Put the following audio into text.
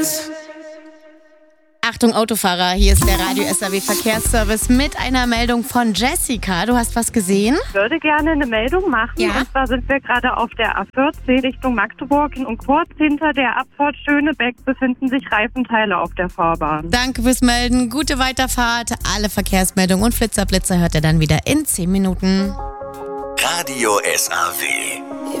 Achtung Autofahrer, hier ist der Radio SAW Verkehrsservice mit einer Meldung von Jessica. Du hast was gesehen? Ich würde gerne eine Meldung machen. Ja? Und zwar sind wir gerade auf der A14 Richtung Magdeburg und kurz hinter der Abfahrt Schönebeck befinden sich Reifenteile auf der Fahrbahn. Danke fürs Melden, gute Weiterfahrt. Alle Verkehrsmeldungen und Flitzer hört ihr dann wieder in 10 Minuten. Radio SAW.